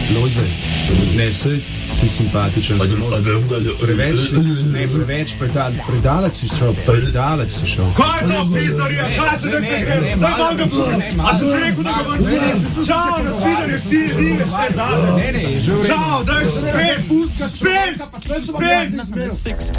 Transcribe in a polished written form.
Lojze, ne, si simpatičen. Preveč predaleč si šel. Kaj je to, pizdarija? Kaj se nekaj gre? Daj vam ga vsem. A sem rekel, da ga vam gre? Čau, nasvidenje, si diveš, ne zadnje. Čau, daj se spet.